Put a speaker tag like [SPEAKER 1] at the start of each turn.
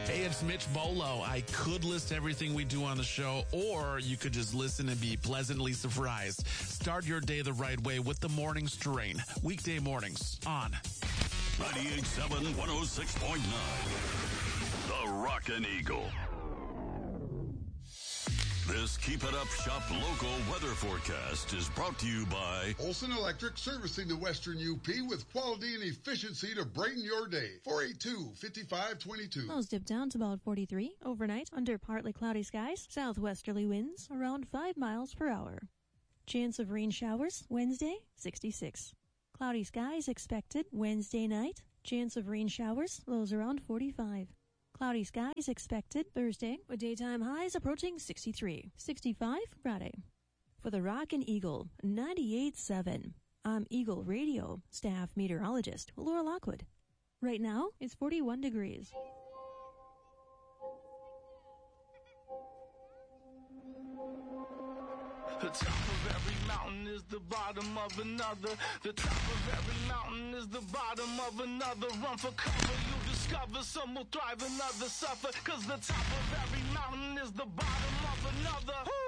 [SPEAKER 1] Hey, it's Mitch Bolo. I could list everything we do on the show, or you could just listen and be pleasantly surprised. Start your day the right way with the Morning Strain. Weekday mornings on
[SPEAKER 2] 98.7, 106.9. The Rockin' Eagle. This Keep It Up Shop local weather forecast is brought to you by
[SPEAKER 3] Olson Electric, servicing the Western UP with quality and efficiency to brighten your day. 482-5522.
[SPEAKER 4] Lows dip down to about 43. Overnight, under partly cloudy skies, southwesterly winds around 5 miles per hour. Chance of rain showers Wednesday, 66. Cloudy skies expected Wednesday night. Chance of rain showers, lows around 45. Cloudy skies expected Thursday, with daytime highs approaching 63. 65 Friday. For the Rockin' Eagle, 98.7. I'm Eagle Radio staff meteorologist Laura Lockwood. Right now, it's 41 degrees.
[SPEAKER 5] The top of every mountain is the bottom of another. The top of every mountain is the bottom of another. Run for cover, you discover some will thrive and others suffer. 'Cause the top of every mountain is the bottom of another.